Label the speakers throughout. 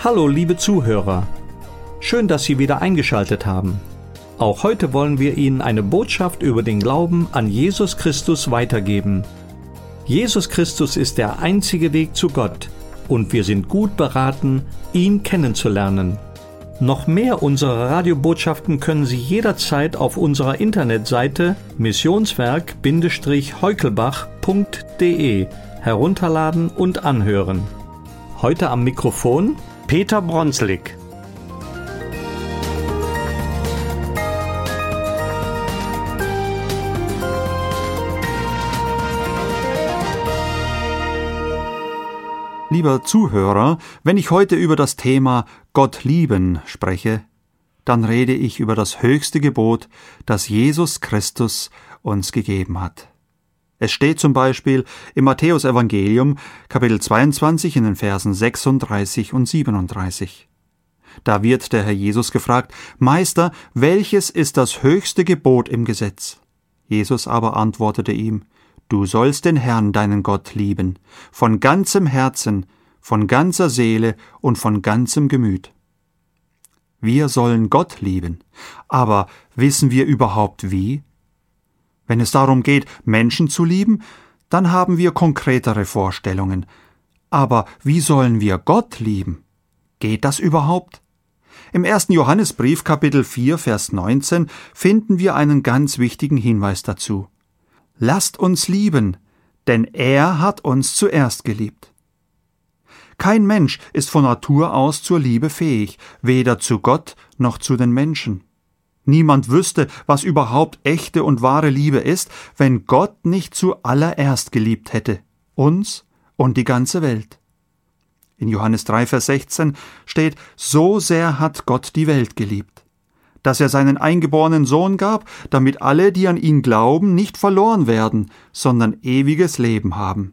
Speaker 1: Hallo liebe Zuhörer, schön, dass Sie wieder eingeschaltet haben. Auch heute wollen wir Ihnen eine Botschaft über den Glauben an Jesus Christus weitergeben. Jesus Christus ist der einzige Weg zu Gott und wir sind gut beraten, ihn kennenzulernen. Noch mehr unserer Radiobotschaften können Sie jederzeit auf unserer Internetseite missionswerk-heukelbach.de herunterladen und anhören. Heute am Mikrofon Peter Bronslik.
Speaker 2: Lieber Zuhörer, wenn ich heute über das Thema Gott lieben spreche, dann rede ich über das höchste Gebot, das Jesus Christus uns gegeben hat. Es steht zum Beispiel im Matthäus-Evangelium, Kapitel 22, in den Versen 36 und 37. Da wird der Herr Jesus gefragt: Meister, welches ist das höchste Gebot im Gesetz? Jesus aber antwortete ihm: Du sollst den Herrn, deinen Gott, lieben, von ganzem Herzen, von ganzer Seele und von ganzem Gemüt. Wir sollen Gott lieben, aber wissen wir überhaupt wie? Wenn es darum geht, Menschen zu lieben, dann haben wir konkretere Vorstellungen. Aber wie sollen wir Gott lieben? Geht das überhaupt? Im 1. Johannesbrief, Kapitel 4, Vers 19, finden wir einen ganz wichtigen Hinweis dazu. Lasst uns lieben, denn er hat uns zuerst geliebt. Kein Mensch ist von Natur aus zur Liebe fähig, weder zu Gott noch zu den Menschen. Niemand wüsste, was überhaupt echte und wahre Liebe ist, wenn Gott nicht zuallererst geliebt hätte, uns und die ganze Welt. In Johannes 3, Vers 16 steht: So sehr hat Gott die Welt geliebt, dass er seinen eingeborenen Sohn gab, damit alle, die an ihn glauben, nicht verloren werden, sondern ewiges Leben haben.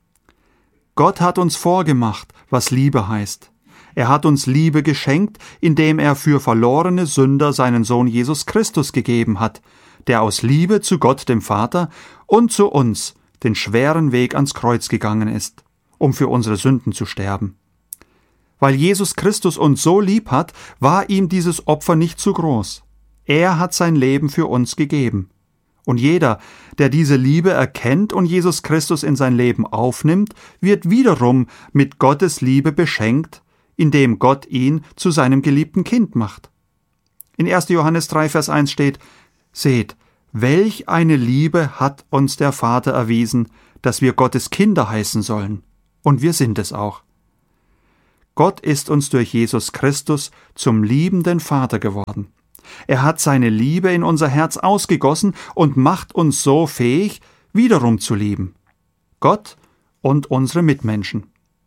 Speaker 2: Gott hat uns vorgemacht, was Liebe heißt. Er hat uns Liebe geschenkt, indem er für verlorene Sünder seinen Sohn Jesus Christus gegeben hat, der aus Liebe zu Gott dem Vater und zu uns den schweren Weg ans Kreuz gegangen ist, um für unsere Sünden zu sterben. Weil Jesus Christus uns so lieb hat, war ihm dieses Opfer nicht zu groß. Er hat sein Leben für uns gegeben. Und jeder, der diese Liebe erkennt und Jesus Christus in sein Leben aufnimmt, wird wiederum mit Gottes Liebe beschenkt, indem Gott ihn zu seinem geliebten Kind macht. In 1. Johannes 3, Vers 1 steht: Seht, welch eine Liebe hat uns der Vater erwiesen, dass wir Gottes Kinder heißen sollen. Und wir sind es auch. Gott ist uns durch Jesus Christus zum liebenden Vater geworden. Er hat seine Liebe in unser Herz ausgegossen und macht uns so fähig, wiederum zu lieben. Gott und unsere Mitmenschen.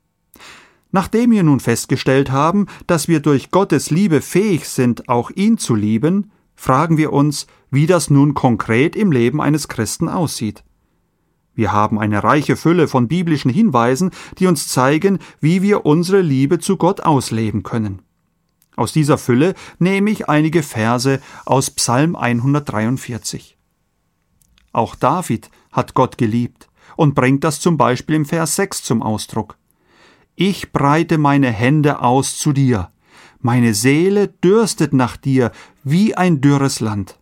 Speaker 2: Nachdem wir nun festgestellt haben, dass wir durch Gottes Liebe fähig sind, auch ihn zu lieben, fragen wir uns, wie das nun konkret im Leben eines Christen aussieht. Wir haben eine reiche Fülle von biblischen Hinweisen, die uns zeigen, wie wir unsere Liebe zu Gott ausleben können. Aus dieser Fülle nehme ich einige Verse aus Psalm 143. Auch David hat Gott geliebt und bringt das zum Beispiel im Vers 6 zum Ausdruck. Ich breite meine Hände aus zu dir. Meine Seele dürstet nach dir wie ein dürres Land.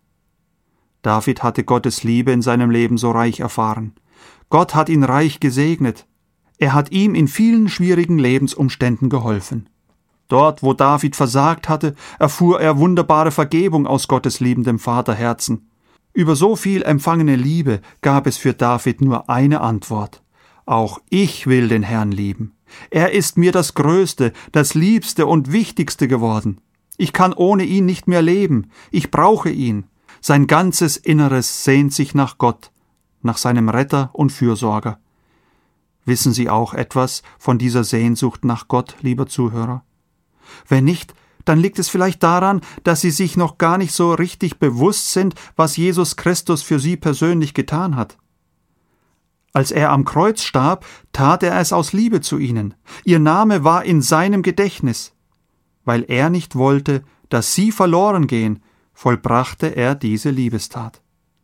Speaker 2: David hatte Gottes Liebe in seinem Leben so reich erfahren. Gott hat ihn reich gesegnet. Er hat ihm in vielen schwierigen Lebensumständen geholfen. Dort, wo David versagt hatte, erfuhr er wunderbare Vergebung aus Gottes liebendem Vaterherzen. Über so viel empfangene Liebe gab es für David nur eine Antwort. Auch ich will den Herrn lieben. Er ist mir das Größte, das Liebste und Wichtigste geworden. Ich kann ohne ihn nicht mehr leben. Ich brauche ihn. Sein ganzes Inneres sehnt sich nach Gott, nach seinem Retter und Fürsorger. Wissen Sie auch etwas von dieser Sehnsucht nach Gott, lieber Zuhörer? Wenn nicht, dann liegt es vielleicht daran, dass Sie sich noch gar nicht so richtig bewusst sind, was Jesus Christus für Sie persönlich getan hat. Als er am Kreuz starb, tat er es aus Liebe zu ihnen. Ihr Name war in seinem Gedächtnis. Weil er nicht wollte, dass sie verloren gehen, vollbrachte er diese Liebestat.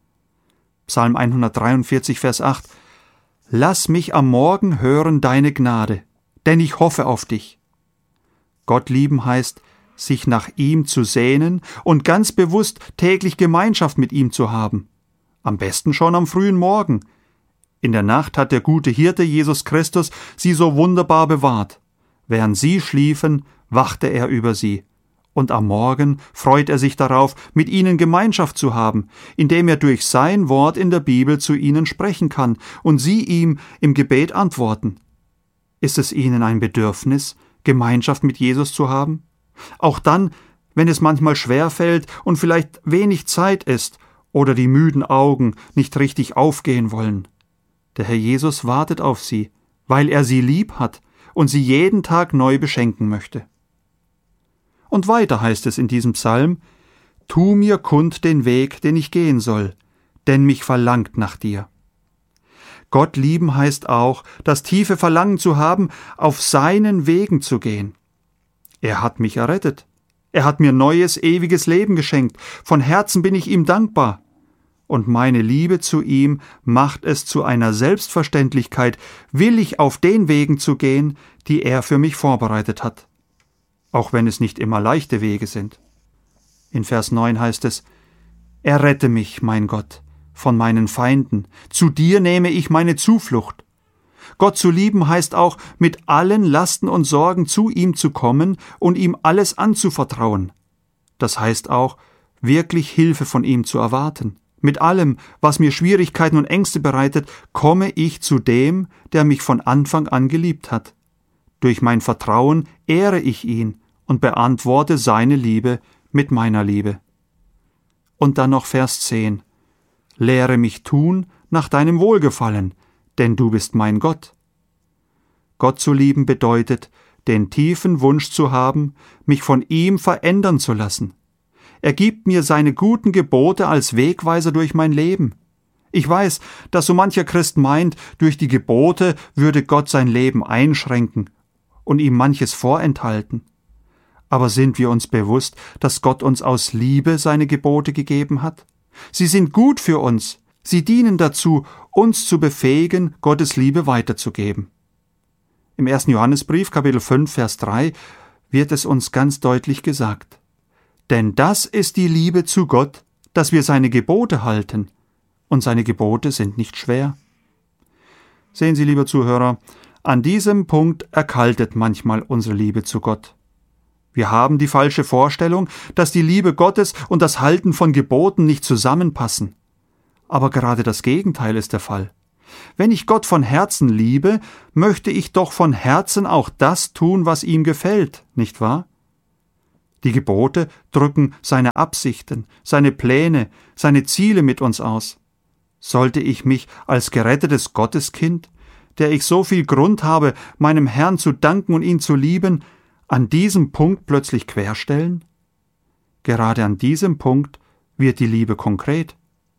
Speaker 2: Psalm 143, Vers 8: Lass mich am Morgen hören deine Gnade, denn ich hoffe auf dich. Gott lieben heißt, sich nach ihm zu sehnen und ganz bewusst täglich Gemeinschaft mit ihm zu haben. Am besten schon am frühen Morgen. In der Nacht hat der gute Hirte Jesus Christus sie so wunderbar bewahrt. Während sie schliefen, wachte er über sie. Und am Morgen freut er sich darauf, mit ihnen Gemeinschaft zu haben, indem er durch sein Wort in der Bibel zu ihnen sprechen kann und sie ihm im Gebet antworten. Ist es ihnen ein Bedürfnis, Gemeinschaft mit Jesus zu haben? Auch dann, wenn es manchmal schwer fällt und vielleicht wenig Zeit ist oder die müden Augen nicht richtig aufgehen wollen. Der Herr Jesus wartet auf sie, weil er sie lieb hat und sie jeden Tag neu beschenken möchte. Und weiter heißt es in diesem Psalm: Tu mir kund den Weg, den ich gehen soll, denn mich verlangt nach dir. Gott lieben heißt auch, das tiefe Verlangen zu haben, auf seinen Wegen zu gehen. Er hat mich errettet. Er hat mir neues, ewiges Leben geschenkt. Von Herzen bin ich ihm dankbar. Und meine Liebe zu ihm macht es zu einer Selbstverständlichkeit, willig auf den Wegen zu gehen, die er für mich vorbereitet hat. Auch wenn es nicht immer leichte Wege sind. In Vers 9 heißt es: Errette mich, mein Gott, von meinen Feinden. Zu dir nehme ich meine Zuflucht. Gott zu lieben heißt auch, mit allen Lasten und Sorgen zu ihm zu kommen und ihm alles anzuvertrauen. Das heißt auch, wirklich Hilfe von ihm zu erwarten. Mit allem, was mir Schwierigkeiten und Ängste bereitet, komme ich zu dem, der mich von Anfang an geliebt hat. Durch mein Vertrauen ehre ich ihn und beantworte seine Liebe mit meiner Liebe. Und dann noch Vers 10. Lehre mich tun nach deinem Wohlgefallen, denn du bist mein Gott. Gott zu lieben bedeutet, den tiefen Wunsch zu haben, mich von ihm verändern zu lassen. Er gibt mir seine guten Gebote als Wegweiser durch mein Leben. Ich weiß, dass so mancher Christ meint, durch die Gebote würde Gott sein Leben einschränken und ihm manches vorenthalten. Aber sind wir uns bewusst, dass Gott uns aus Liebe seine Gebote gegeben hat? Sie sind gut für uns. Sie dienen dazu, uns zu befähigen, Gottes Liebe weiterzugeben. Im 1. Johannesbrief, Kapitel 5, Vers 3, wird es uns ganz deutlich gesagt: Denn das ist die Liebe zu Gott, dass wir seine Gebote halten, und seine Gebote sind nicht schwer. Sehen Sie, lieber Zuhörer, an diesem Punkt erkaltet manchmal unsere Liebe zu Gott. Wir haben die falsche Vorstellung, dass die Liebe Gottes und das Halten von Geboten nicht zusammenpassen. Aber gerade das Gegenteil ist der Fall. Wenn ich Gott von Herzen liebe, möchte ich doch von Herzen auch das tun, was ihm gefällt, nicht wahr? Die Gebote drücken seine Absichten, seine Pläne, seine Ziele mit uns aus. Sollte ich mich als gerettetes Gotteskind, der ich so viel Grund habe, meinem Herrn zu danken und ihn zu lieben, an diesem Punkt plötzlich querstellen? Gerade an diesem Punkt wird die Liebe konkret.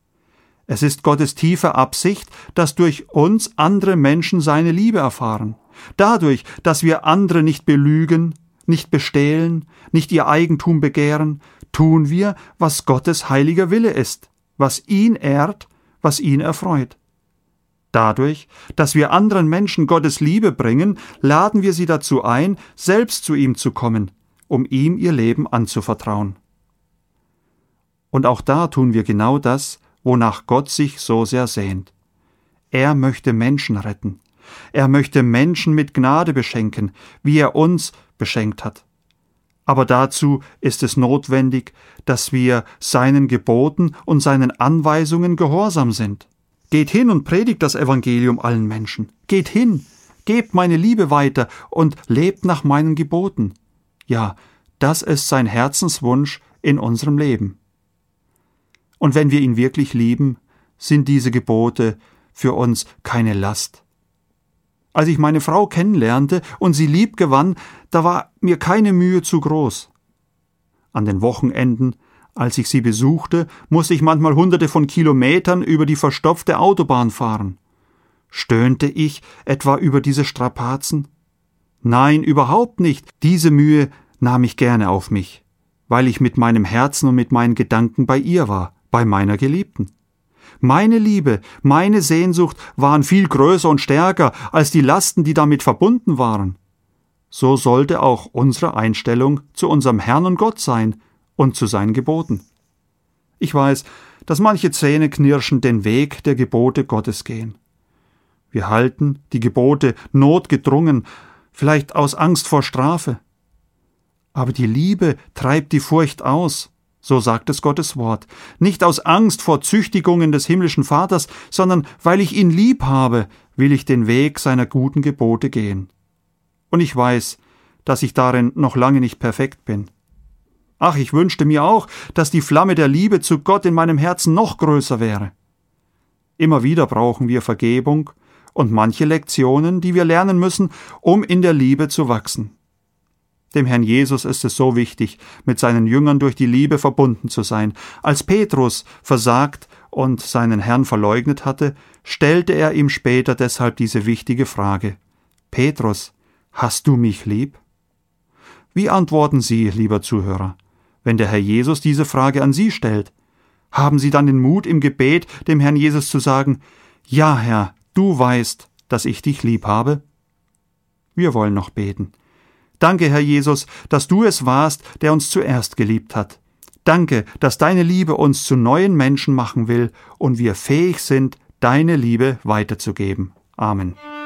Speaker 2: Es ist Gottes tiefe Absicht, dass durch uns andere Menschen seine Liebe erfahren. Dadurch, dass wir andere nicht belügen, nicht bestehlen, nicht ihr Eigentum begehren, tun wir, was Gottes heiliger Wille ist, was ihn ehrt, was ihn erfreut. Dadurch, dass wir anderen Menschen Gottes Liebe bringen, laden wir sie dazu ein, selbst zu ihm zu kommen, um ihm ihr Leben anzuvertrauen. Und auch da tun wir genau das, wonach Gott sich so sehr sehnt. Er möchte Menschen retten. Er möchte Menschen mit Gnade beschenken, wie er uns beschenkt hat. Aber dazu ist es notwendig, dass wir seinen Geboten und seinen Anweisungen gehorsam sind. Geht hin und predigt das Evangelium allen Menschen. Geht hin, gebt meine Liebe weiter und lebt nach meinen Geboten. Ja, das ist sein Herzenswunsch in unserem Leben. Und wenn wir ihn wirklich lieben, sind diese Gebote für uns keine Last. Als ich meine Frau kennenlernte und sie lieb gewann, da war mir keine Mühe zu groß. An den Wochenenden, als ich sie besuchte, musste ich manchmal Hunderte von Kilometern über die verstopfte Autobahn fahren. Stöhnte ich etwa über diese Strapazen? Nein, überhaupt nicht. Diese Mühe nahm ich gerne auf mich, weil ich mit meinem Herzen und mit meinen Gedanken bei ihr war, bei meiner Geliebten. Meine Liebe, meine Sehnsucht waren viel größer und stärker als die Lasten, die damit verbunden waren. so sollte auch unsere Einstellung zu unserem Herrn und Gott sein und zu seinen Geboten. Ich weiß, dass manche zähneknirschend den Weg der Gebote Gottes gehen. Wir halten die Gebote notgedrungen, vielleicht aus Angst vor Strafe. Aber die Liebe treibt die Furcht aus, so sagt es Gottes Wort, nicht aus Angst vor Züchtigungen des himmlischen Vaters, sondern weil ich ihn lieb habe, will ich den Weg seiner guten Gebote gehen. Und ich weiß, dass ich darin noch lange nicht perfekt bin. Ach, ich wünschte mir auch, dass die Flamme der Liebe zu Gott in meinem Herzen noch größer wäre. Immer wieder brauchen wir Vergebung und manche Lektionen, die wir lernen müssen, um in der Liebe zu wachsen. Dem Herrn Jesus ist es so wichtig, mit seinen Jüngern durch die Liebe verbunden zu sein. Als Petrus versagt und seinen Herrn verleugnet hatte, stellte er ihm später deshalb diese wichtige Frage: Petrus, hast du mich lieb? Wie antworten Sie, lieber Zuhörer, wenn der Herr Jesus diese Frage an Sie stellt? Haben Sie dann den Mut, im Gebet dem Herrn Jesus zu sagen: Ja, Herr, du weißt, dass ich dich lieb habe? Wir wollen noch beten. Danke, Herr Jesus, dass du es warst, der uns zuerst geliebt hat. Danke, dass deine Liebe uns zu neuen Menschen machen will und wir fähig sind, deine Liebe weiterzugeben. Amen.